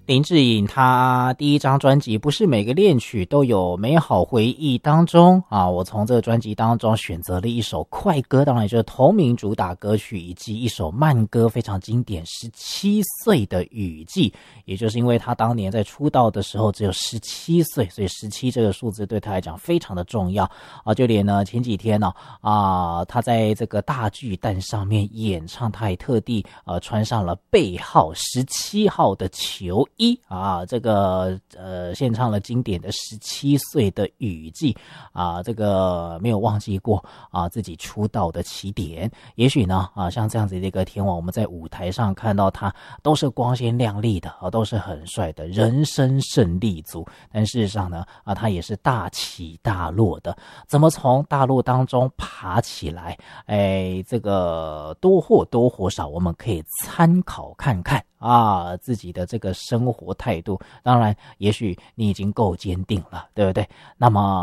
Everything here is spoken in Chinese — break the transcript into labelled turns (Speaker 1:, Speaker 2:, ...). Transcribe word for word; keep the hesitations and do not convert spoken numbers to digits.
Speaker 1: 林志颖他第一张专辑不是每个恋曲都有美好回忆当中啊，我从这个专辑当中选择了一首快歌，当然就是同名主打歌曲，以及一首慢歌非常经典十七岁的雨季。也就是因为他当年在出道的时候只有十七岁，所以十七这个数字对他来讲非常的重要啊。就连呢前几天呢 啊, 啊他在这个大巨蛋上面演唱，他也特地呃穿上了背号十七号的球衣啊，这个呃献唱了经典的十七岁的雨季啊，这个没有忘记过啊自己出道的起点。也许呢啊像这样子的一个天王，我们在舞台上看到他都是光鲜亮丽的啊，都是很帅的人生胜利组，但事实上呢啊他也是大起大落的，怎么从大陆当中爬起来，哎，这个多或多或少我们可以参考看看啊，自己的这个生活态度，当然也许你已经够坚定了，对不对？那么